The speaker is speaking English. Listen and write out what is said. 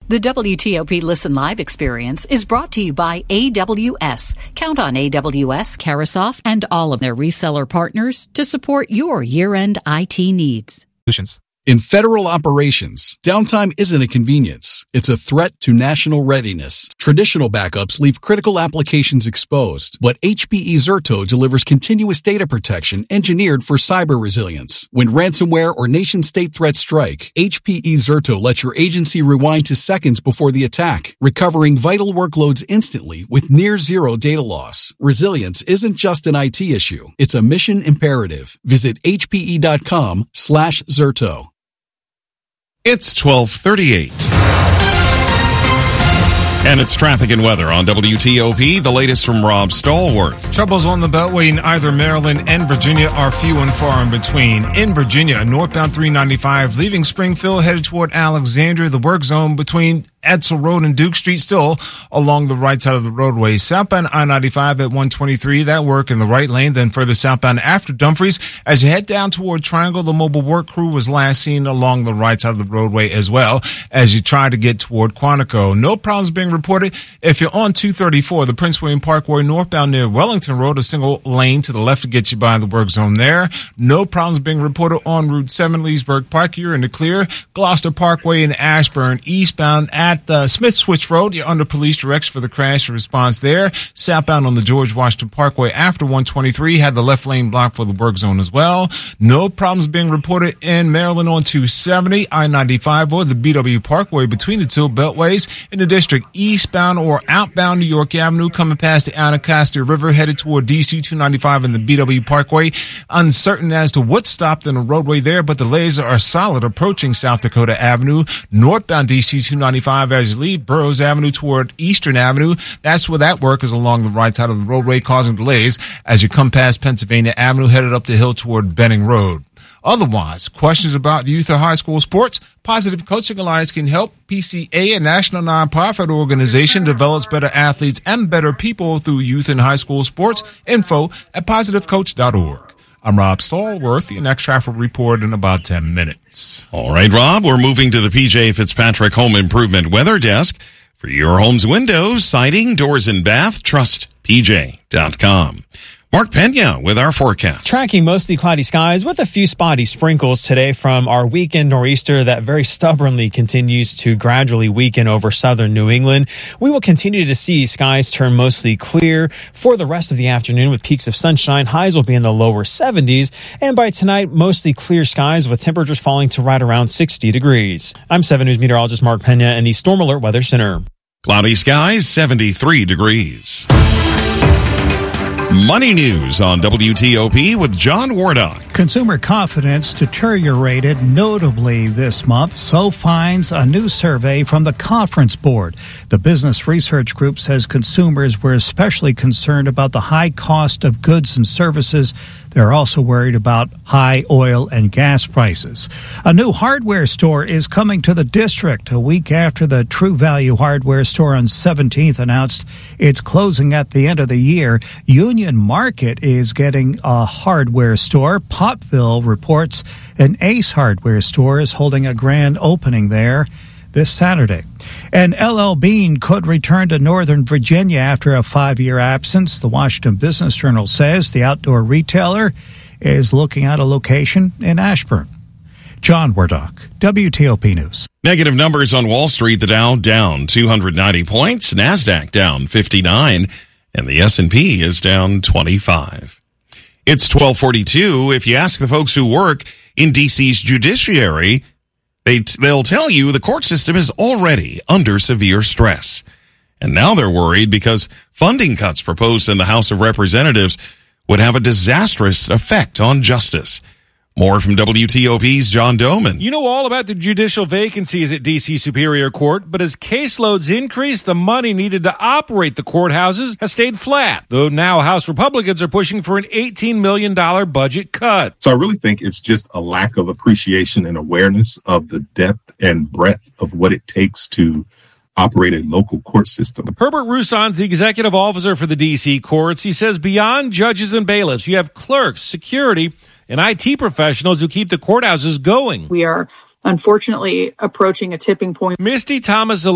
The WTOP Listen Live experience is brought to you by AWS. Count on AWS, Carasoft, and all of their reseller partners to support your year-end IT needs. In federal operations, downtime isn't a convenience. It's a threat to national readiness. Traditional backups leave critical applications exposed, but HPE Zerto delivers continuous data protection engineered for cyber resilience. When ransomware or nation-state threats strike, HPE Zerto lets your agency rewind to seconds before the attack, recovering vital workloads instantly with near-zero data loss. Resilience isn't just an IT issue. It's a mission imperative. Visit hpe.com/Zerto. It's 12:38. And it's traffic and weather on WTOP, the latest from Rob Stallworth. Troubles on the Beltway in either Maryland and Virginia are few and far in between. In Virginia, northbound 395 leaving Springfield headed toward Alexandria, the work zone between Edsel Road and Duke Street still along the right side of the roadway. Southbound I-95 at 123, that work in the right lane, then further southbound after Dumfries. As you head down toward Triangle, the mobile work crew was last seen along the right side of the roadway as well as you try to get toward Quantico. No problems being reported if you're on 234, the Prince William Parkway northbound near Wellington Road, a single lane to the left to get you by the work zone there. No problems being reported on Route 7, Leesburg Park. You're in the clear. Gloucester Parkway in Ashburn, eastbound at Smith Switch Road. You're under police direction for the crash response there. Southbound on the George Washington Parkway after 123 had the left lane blocked for the work zone as well. No problems being reported in Maryland on 270, I-95 or the BW Parkway between the two beltways. In the district, eastbound or outbound New York Avenue coming past the Anacostia River headed toward DC 295 and the BW Parkway. Uncertain as to what stopped in the roadway there, but delays are solid approaching South Dakota Avenue. Northbound DC 295 as you leave Burroughs Avenue toward Eastern Avenue. That's where that work is along the right side of the roadway, causing delays as you come past Pennsylvania Avenue, headed up the hill toward Benning Road. Otherwise, questions about youth or high school sports? Positive Coaching Alliance can help. PCA, a national nonprofit organization, develops better athletes and better people through youth and high school sports. Info at positivecoach.org. I'm Rob Stallworth. Your next traffic report in about 10 minutes. All right, Rob, we're moving to the PJ Fitzpatrick Home Improvement Weather Desk. For your home's windows, siding, doors, and bath, trust PJ.com. Mark Pena with our forecast. Tracking mostly cloudy skies with a few spotty sprinkles today from our weekend nor'easter that very stubbornly continues to gradually weaken over southern New England. We will continue to see skies turn mostly clear for the rest of the afternoon with peaks of sunshine. Highs will be in the lower 70s. And by tonight, mostly clear skies with temperatures falling to right around 60 degrees. I'm 7 News meteorologist Mark Pena in the Storm Alert Weather Center. Cloudy skies, 73 degrees. Money news on WTOP with John Wardock. Consumer confidence deteriorated notably this month, so finds a new survey from the Conference Board. The Business Research Group says consumers were especially concerned about the high cost of goods and services. They're also worried about high oil and gas prices. A new hardware store is coming to the district a week after the True Value hardware store on 17th announced it's closing at the end of the year. Union Market is getting a hardware store. Pottville reports an Ace hardware store is holding a grand opening there this Saturday. And LL Bean could return to Northern Virginia after a 5-year absence. The Washington Business Journal says the outdoor retailer is looking at a location in Ashburn. John Wardock, WTOP News. Negative numbers on Wall Street. The Dow down 290 points, NASDAQ down 59, and the S&P is down 25. It's 12:42. If you ask the folks who work in D.C.'s judiciary, they'll tell you the court system is already under severe stress. And now they're worried because funding cuts proposed in the House of Representatives would have a disastrous effect on justice. More from WTOP's John Doman. You know all about the judicial vacancies at D.C. Superior Court, but as caseloads increase, the money needed to operate the courthouses has stayed flat, though now House Republicans are pushing for an $18 million budget cut. So I really think it's just a lack of appreciation and awareness of the depth and breadth of what it takes to operate a local court system. Herbert Roussan's the executive officer for the D.C. courts. He says beyond judges and bailiffs, you have clerks, security, and IT professionals who keep the courthouses going. We are unfortunately approaching a tipping point. Misty Thomas